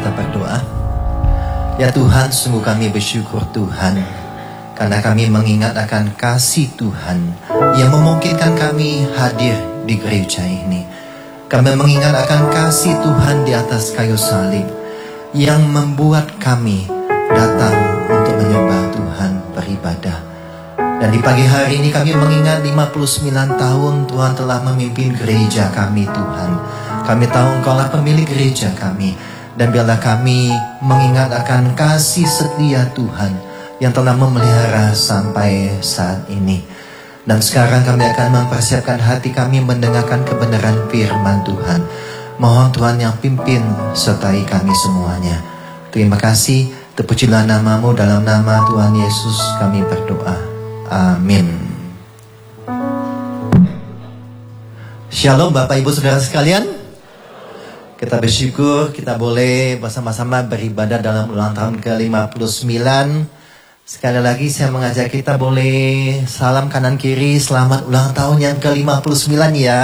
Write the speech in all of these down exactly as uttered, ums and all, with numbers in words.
kita berdoa. Ya Tuhan, sungguh kami bersyukur Tuhan, karena kami mengingat akan kasih Tuhan yang memungkinkan kami hadir di gereja ini. Kami mengingat akan kasih Tuhan di atas kayu salib yang membuat kami datang untuk menyembah Tuhan, beribadah. Dan di pagi hari ini kami mengingat lima puluh sembilan tahun Tuhan telah memimpin gereja kami Tuhan. Kami tahu Engkaulah pemilik gereja kami. Dan biarlah kami mengingat akan kasih setia Tuhan yang telah memelihara sampai saat ini. Dan sekarang kami akan mempersiapkan hati kami mendengarkan kebenaran firman Tuhan. Mohon Tuhan yang pimpin sertai kami semuanya. Terima kasih, terpujilah nama-Mu, dalam nama Tuhan Yesus kami berdoa. Amin. Shalom Bapak Ibu Saudara sekalian. Kita bersyukur kita boleh bersama-sama beribadah dalam ulang tahun ke lima puluh sembilan. Sekali lagi saya mengajak kita boleh salam kanan kiri, selamat ulang tahun yang ke lima puluh sembilan ya.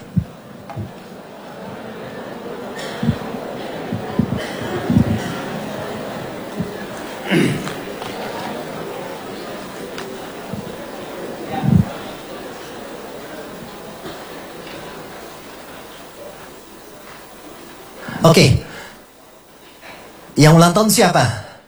Oke, okay. Yang ulang tahun siapa?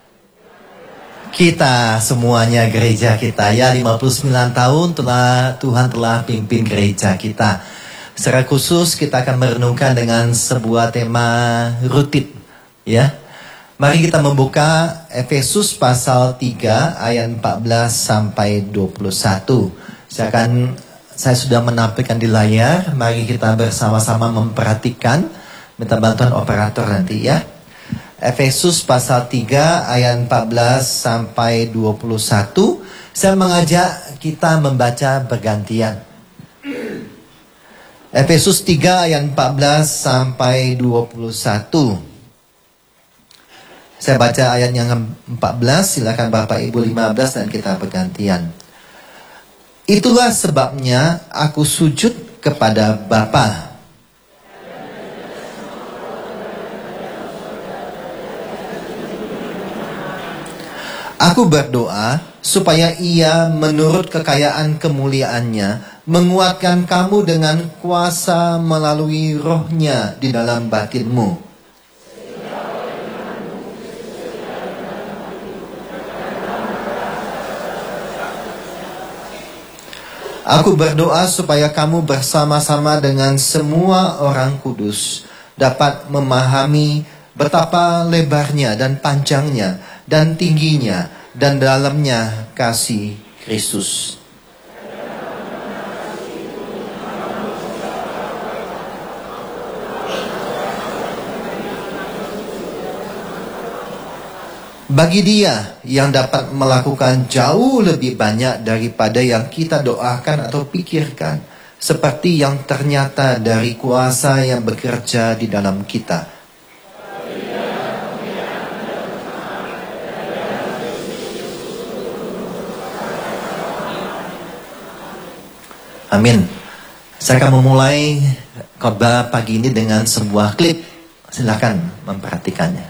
Kita semuanya, gereja kita ya. Lima puluh sembilan tahun telah Tuhan telah pimpin gereja kita. Secara khusus kita akan merenungkan dengan sebuah tema rutin ya. Mari kita membuka Efesus pasal tiga ayat empat belas sampai dua puluh satu. Saya akan saya sudah menampilkan di layar. Mari kita bersama-sama memperhatikan. Minta bantuan operator nanti ya. Efesus pasal tiga ayat empat belas sampai dua puluh satu. Saya mengajak kita membaca bergantian. Efesus tiga ayat empat belas sampai dua puluh satu. Saya baca ayat yang empat belas, silakan Bapak Ibu lima belas dan kita bergantian. Itulah sebabnya aku sujud kepada Bapa. Aku berdoa supaya Ia menurut kekayaan kemuliaannya menguatkan kamu dengan kuasa melalui rohnya di dalam batinmu. Aku berdoa supaya kamu bersama-sama dengan semua orang kudus dapat memahami betapa lebarnya dan panjangnya dan tingginya dan dalamnya kasih Kristus. Bagi Dia yang dapat melakukan jauh lebih banyak daripada yang kita doakan atau pikirkan, seperti yang ternyata dari kuasa yang bekerja di dalam kita. Amin. Saya akan memulai khotbah pagi ini dengan sebuah klip. Silakan memperhatikannya.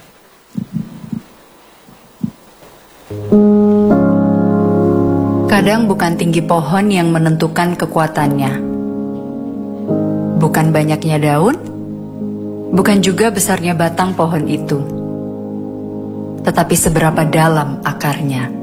Kadang bukan tinggi pohon yang menentukan kekuatannya, bukan banyaknya daun, bukan juga besarnya batang pohon itu, tetapi seberapa dalam akarnya.